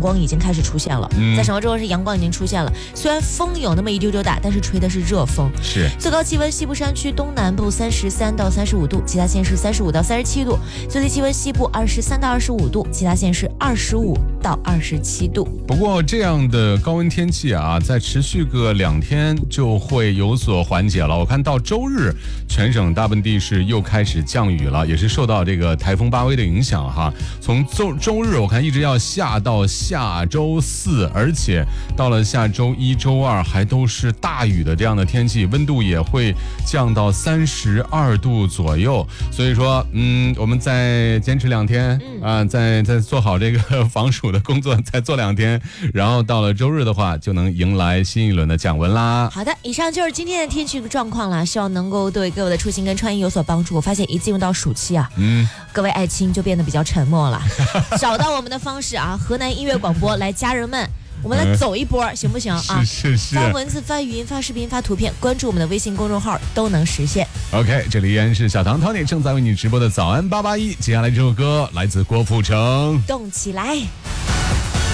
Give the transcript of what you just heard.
光已经开始出现了，在省会州市阳光已经出现了，虽然风有那么一丢丢大，但是吹的是热风。 是最高气温西部山区东南部33到35度，其他县市35到37度；最低气温西部23到25度，其他县市25到27度。 不过这样的高温天气啊，再持续个2天就会有所缓解了。我看到周日，全省大部分地势又开始降雨了，也是受到这个台风巴威的影响哈。从周日我看一直要下到下周4，而且到了下周1、周2还都是大雨的这样的天气，温度也会降到32度左右。所以说，我们再坚持2天啊，再做好这个防暑的工作，再做2天，然后到了周日的话，就能迎来新一轮的降温啦。 好的，以上就是今天的天气状况了，希望能够对各位的出行跟穿衣有所帮助。我发现一进入到暑期啊，各位爱卿就变得比较沉默了。找到我们的方式啊，河南音乐广播来，家人们。我们来走一波，行不行啊？ 是。 发文字、发语音、发视频、发图片，关注我们的微信公众号都能实现。 OK， 这里依然是小唐 Tony 正在为你直播的早安881，接下来这首歌来自郭富城， 动起来。